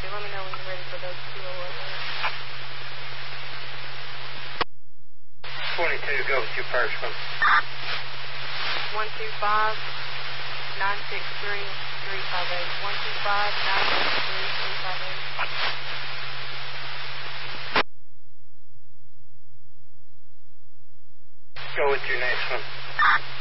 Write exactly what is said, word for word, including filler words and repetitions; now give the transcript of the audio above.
Okay, let me know when you're ready for those two oh eight. twenty-two, go with your first one. one two five, nine six three, three five eight. one two five, nine six three, three five eight. Go with your next one.